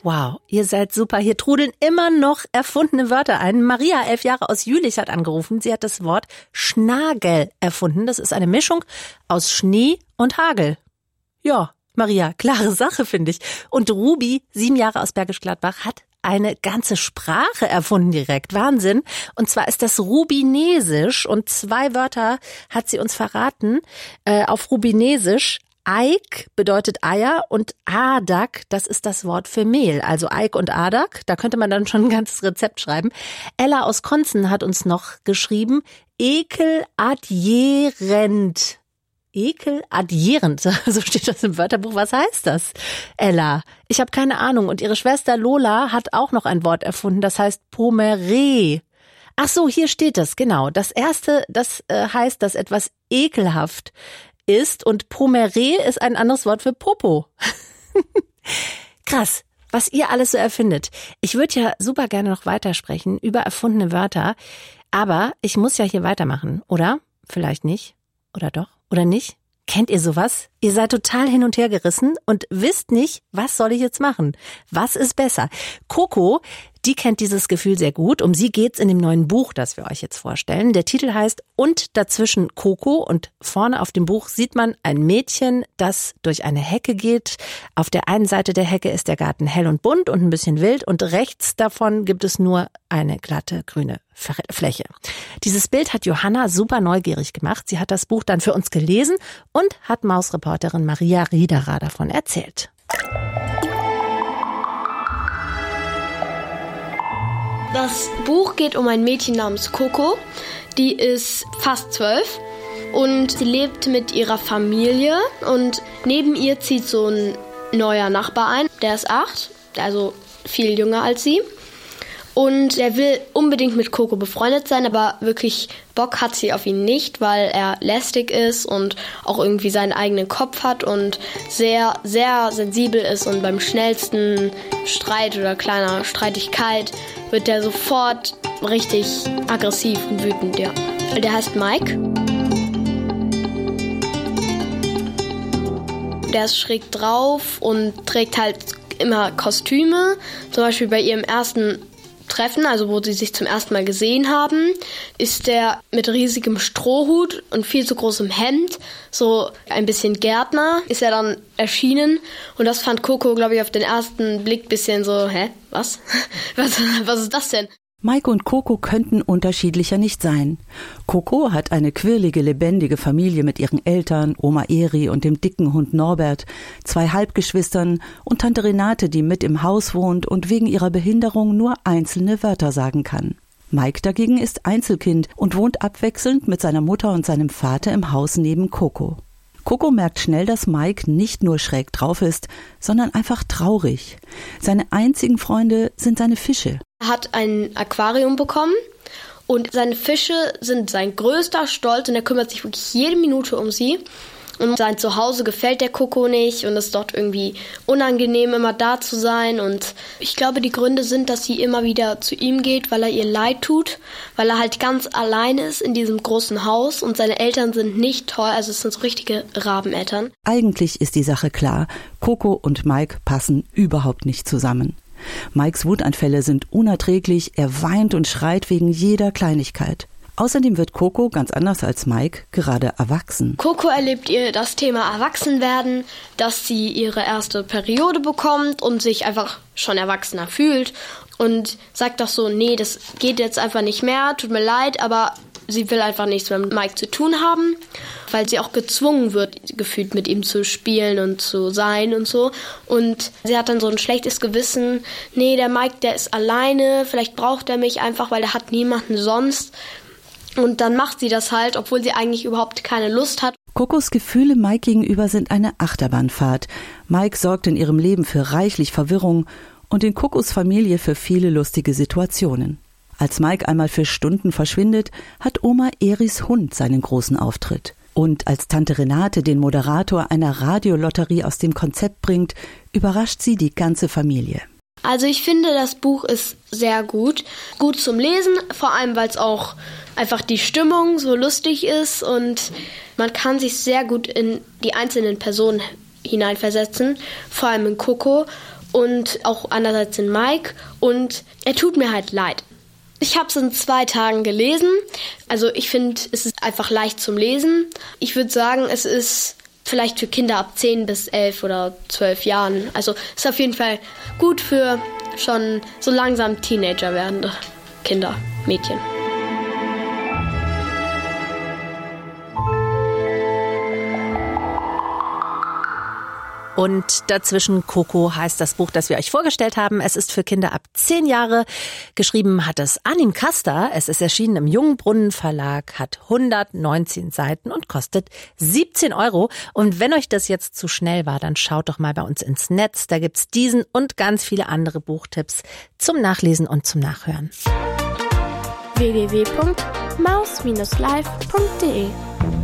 Wow, ihr seid super. Hier trudeln immer noch erfundene Wörter ein. Maria, 11 Jahre aus Jülich, hat angerufen. Sie hat das Wort Schnagel erfunden. Das ist eine Mischung aus Schnee und Hagel. Ja, Maria, klare Sache, finde ich. Und Ruby, 7 Jahre aus Bergisch Gladbach, hat eine ganze Sprache erfunden direkt. Wahnsinn. Und zwar ist das Rubinesisch. Und 2 Wörter hat sie uns verraten auf Rubinesisch. Eik bedeutet Eier und Adak, das ist das Wort für Mehl. Also Eik und Adak, da könnte man dann schon ein ganzes Rezept schreiben. Ella aus Konzen hat uns noch geschrieben, ekeladjierend. Ekeladjierend, so steht das im Wörterbuch. Was heißt das, Ella? Ich habe keine Ahnung. Und ihre Schwester Lola hat auch noch ein Wort erfunden, das heißt Pomeré. Ach so, hier steht es, genau. Das erste, das heißt, dass etwas ekelhaft ist und Pomeré ist ein anderes Wort für Popo. Krass, was ihr alles so erfindet. Ich würde ja super gerne noch weitersprechen über erfundene Wörter, aber ich muss ja hier weitermachen, oder? Vielleicht nicht. Oder doch? Oder nicht? Kennt ihr sowas? Ihr seid total hin und her gerissen und wisst nicht, was soll ich jetzt machen? Was ist besser? Coco, die kennt dieses Gefühl sehr gut. Um sie geht's in dem neuen Buch, das wir euch jetzt vorstellen. Der Titel heißt Und dazwischen Coco und vorne auf dem Buch sieht man ein Mädchen, das durch eine Hecke geht. Auf der einen Seite der Hecke ist der Garten hell und bunt und ein bisschen wild und rechts davon gibt es nur eine glatte grüne Fläche. Dieses Bild hat Johanna super neugierig gemacht. Sie hat das Buch dann für uns gelesen und hat Mausreporterin Maria Riederer davon erzählt. Das Buch geht um ein Mädchen namens Coco. Die ist fast 12 und sie lebt mit ihrer Familie. Und neben ihr zieht so ein neuer Nachbar ein. Der ist 8, also viel jünger als sie. Und er will unbedingt mit Coco befreundet sein, aber wirklich Bock hat sie auf ihn nicht, weil er lästig ist und auch irgendwie seinen eigenen Kopf hat und sehr, sehr sensibel ist. Und beim schnellsten Streit oder kleiner Streitigkeit wird er sofort richtig aggressiv und wütend, ja. Der heißt Mike. Der ist schräg drauf und trägt halt immer Kostüme. Zum Beispiel bei ihrem ersten Treffen, also wo sie sich zum ersten Mal gesehen haben, ist der mit riesigem Strohhut und viel zu großem Hemd, so ein bisschen Gärtner, ist er dann erschienen. Und das fand Coco, glaube ich, auf den ersten Blick ein bisschen so, was? Was ist das denn? Mike und Coco könnten unterschiedlicher nicht sein. Coco hat eine quirlige, lebendige Familie mit ihren Eltern, Oma Eri und dem dicken Hund Norbert, 2 Halbgeschwistern und Tante Renate, die mit im Haus wohnt und wegen ihrer Behinderung nur einzelne Wörter sagen kann. Mike dagegen ist Einzelkind und wohnt abwechselnd mit seiner Mutter und seinem Vater im Haus neben Coco. Coco merkt schnell, dass Mike nicht nur schräg drauf ist, sondern einfach traurig. Seine einzigen Freunde sind seine Fische. Er hat ein Aquarium bekommen und seine Fische sind sein größter Stolz und er kümmert sich wirklich jede Minute um sie. Und sein Zuhause gefällt der Coco nicht und es ist dort irgendwie unangenehm, immer da zu sein. Und ich glaube, die Gründe sind, dass sie immer wieder zu ihm geht, weil er ihr leid tut, weil er halt ganz allein ist in diesem großen Haus und seine Eltern sind nicht toll, also es sind so richtige Rabeneltern. Eigentlich ist die Sache klar, Coco und Mike passen überhaupt nicht zusammen. Mikes Wutanfälle sind unerträglich, er weint und schreit wegen jeder Kleinigkeit. Außerdem wird Coco, ganz anders als Mike, gerade erwachsen. Coco erlebt ihr das Thema Erwachsenwerden, dass sie ihre erste Periode bekommt und sich einfach schon erwachsener fühlt und sagt doch so, nee, das geht jetzt einfach nicht mehr, tut mir leid, aber sie will einfach nichts mehr mit Mike zu tun haben, weil sie auch gezwungen wird, gefühlt mit ihm zu spielen und zu sein und so. Und sie hat dann so ein schlechtes Gewissen, nee, der Mike, der ist alleine, vielleicht braucht er mich einfach, weil er hat niemanden sonst. Und dann macht sie das halt, obwohl sie eigentlich überhaupt keine Lust hat. Cocos Gefühle Mike gegenüber sind eine Achterbahnfahrt. Mike sorgt in ihrem Leben für reichlich Verwirrung und in Cocos Familie für viele lustige Situationen. Als Mike einmal für Stunden verschwindet, hat Oma Eris Hund seinen großen Auftritt. Und als Tante Renate den Moderator einer Radiolotterie aus dem Konzept bringt, überrascht sie die ganze Familie. Also ich finde, das Buch ist sehr gut. Gut zum Lesen, vor allem weil es auch einfach die Stimmung so lustig ist und man kann sich sehr gut in die einzelnen Personen hineinversetzen, vor allem in Coco. und auch andererseits den Mike und er tut mir halt leid. Ich habe es in 2 Tagen gelesen, also ich finde, es ist einfach leicht zum Lesen. Ich würde sagen, es ist vielleicht für Kinder ab 10 bis 11 oder 12 Jahren. Also es ist auf jeden Fall gut für schon so langsam Teenager werdende Kinder, Mädchen. Und dazwischen Coco heißt das Buch, das wir euch vorgestellt haben. Es ist für Kinder ab 10 Jahre. Geschrieben hat es Arnim Kaster. Es ist erschienen im Jungbrunnen Verlag, hat 119 Seiten und kostet 17 €. Und wenn euch das jetzt zu schnell war, dann schaut doch mal bei uns ins Netz. Da gibt's diesen und ganz viele andere Buchtipps zum Nachlesen und zum Nachhören. www.maus-live.de